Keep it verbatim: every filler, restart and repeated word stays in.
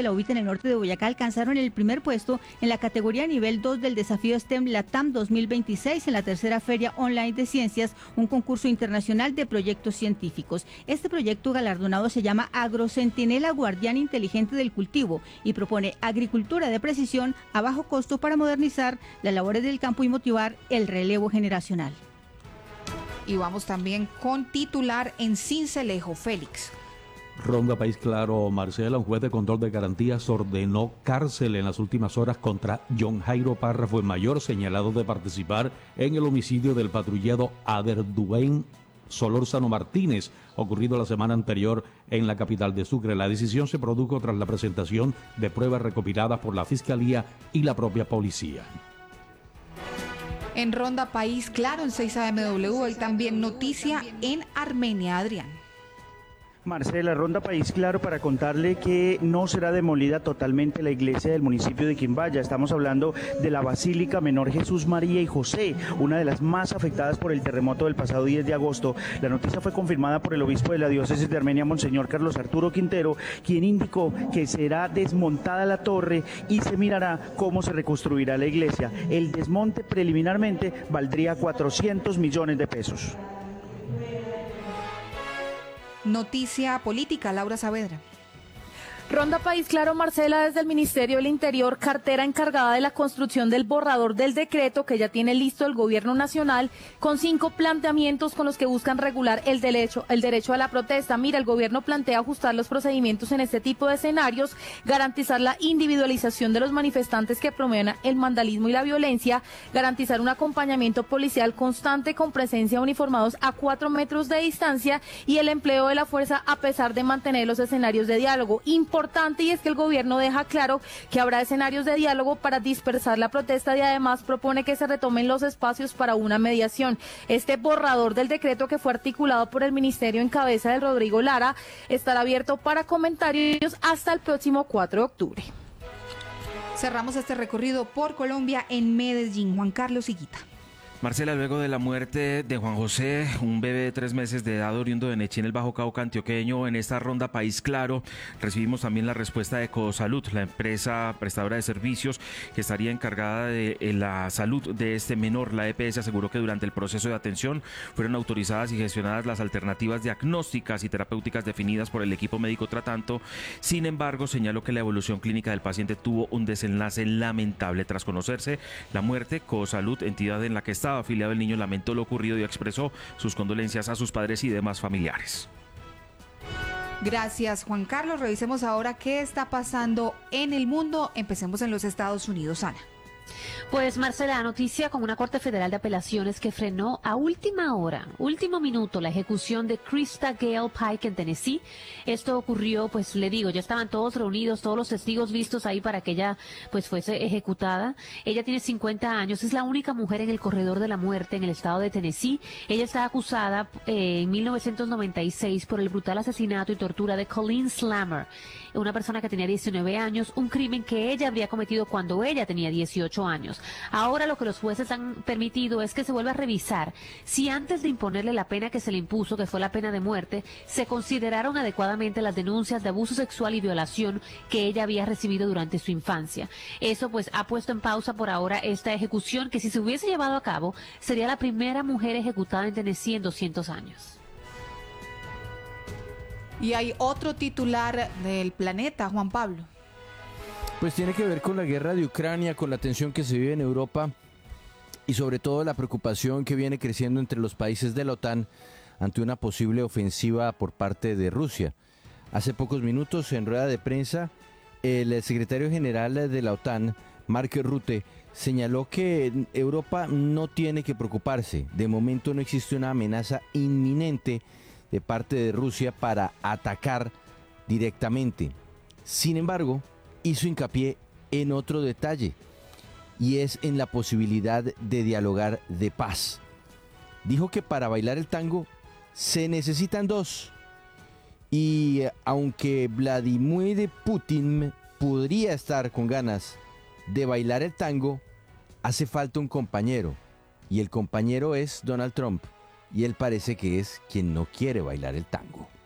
de la U B I T en el norte de Boyacá alcanzaron el primer puesto en la categoría nivel dos del desafío STEM LATAM dos mil veintiséis en la tercera Feria Online de Ciencias, un concurso internacional de proyectos científicos. Este proyecto galardonado se llama Agrocentinela Guardián Inteligente del Cultivo y propone agricultura de precisión a bajo costo para modernizar las labores del campo y motivar el relevo generacional. Y vamos también con titular en Sincelejo, Félix. Ronda País Claro, Marcela, un juez de control de garantías ordenó cárcel en las últimas horas contra John Jairo Parra Fuenmayor, señalado de participar en el homicidio del patrullero Aderdubain Solórzano Martínez, ocurrido la semana anterior en la capital de Sucre. La decisión se produjo tras la presentación de pruebas recopiladas por la Fiscalía y la propia policía. En Ronda País Claro, en seis A M W, hoy también noticia en Armenia, Adrián. Marcela, Ronda País Claro para contarle que no será demolida totalmente la iglesia del municipio de Quimbaya. Estamos hablando de la Basílica Menor Jesús, María y José, una de las más afectadas por el terremoto del pasado diez de agosto. La noticia fue confirmada por el obispo de la diócesis de Armenia, Monseñor Carlos Arturo Quintero, quien indicó que será desmontada la torre y se mirará cómo se reconstruirá la iglesia. El desmonte preliminarmente valdría cuatrocientos millones de pesos. Noticia política, Laura Saavedra. Ronda País Claro, Marcela, desde el Ministerio del Interior, cartera encargada de la construcción del borrador del decreto que ya tiene listo el Gobierno Nacional, con cinco planteamientos con los que buscan regular el derecho, el derecho a la protesta. Mira, el Gobierno plantea ajustar los procedimientos en este tipo de escenarios, garantizar la individualización de los manifestantes que promuevan el vandalismo y la violencia, garantizar un acompañamiento policial constante con presencia de uniformados a cuatro metros de distancia y el empleo de la fuerza a pesar de mantener los escenarios de diálogo. Importante, y es que el gobierno deja claro que habrá escenarios de diálogo para dispersar la protesta y además propone que se retomen los espacios para una mediación. Este borrador del decreto, que fue articulado por el ministerio en cabeza de Rodrigo Lara, estará abierto para comentarios hasta el próximo cuatro de octubre. Cerramos este recorrido por Colombia en Medellín. Juan Carlos Higuita. Marcela, luego de la muerte de Juan José, un bebé de tres meses de edad oriundo de Nechí en el Bajo Cauca antioqueño, en esta Ronda País Claro, recibimos también la respuesta de Cosalud, la empresa prestadora de servicios que estaría encargada de la salud de este menor. La E P S aseguró que durante el proceso de atención fueron autorizadas y gestionadas las alternativas diagnósticas y terapéuticas definidas por el equipo médico tratante. Sin embargo, señaló que la evolución clínica del paciente tuvo un desenlace lamentable. Tras conocerse la muerte, Cosalud, entidad en la que estaba afiliado el niño, lamentó lo ocurrido y expresó sus condolencias a sus padres y demás familiares. Gracias, Juan Carlos. Revisemos ahora qué está pasando en el mundo. Empecemos en los Estados Unidos, Ana. Pues Marcela, noticia con una Corte Federal de Apelaciones que frenó a última hora, último minuto, la ejecución de Krista Gale Pike en Tennessee. Esto ocurrió, pues le digo, ya estaban todos reunidos, todos los testigos vistos ahí para que ella pues fuese ejecutada. Ella tiene cincuenta años, es la única mujer en el corredor de la muerte en el estado de Tennessee. Ella está acusada eh, en mil novecientos noventa y seis por el brutal asesinato y tortura de Colleen Slammer, una persona que tenía diecinueve años, un crimen que ella habría cometido cuando ella tenía dieciocho años. Ahora lo que los jueces han permitido es que se vuelva a revisar si antes de imponerle la pena que se le impuso, que fue la pena de muerte, se consideraron adecuadamente las denuncias de abuso sexual y violación que ella había recibido durante su infancia. Eso pues ha puesto en pausa por ahora esta ejecución, que si se hubiese llevado a cabo sería la primera mujer ejecutada en Tennessee en doscientos años. Y hay otro titular del Planeta, Juan Pablo. Pues tiene que ver con la guerra de Ucrania, con la tensión que se vive en Europa y sobre todo la preocupación que viene creciendo entre los países de la OTAN ante una posible ofensiva por parte de Rusia. Hace pocos minutos, en rueda de prensa, el secretario general de la OTAN, Mark Rutte, señaló que Europa no tiene que preocuparse. De momento no existe una amenaza inminente de parte de Rusia para atacar directamente. Sin embargo, hizo hincapié en otro detalle, y es en la posibilidad de dialogar de paz. Dijo que para bailar el tango se necesitan dos, y aunque Vladimir Putin podría estar con ganas de bailar el tango, hace falta un compañero, y el compañero es Donald Trump, y él parece que es quien no quiere bailar el tango.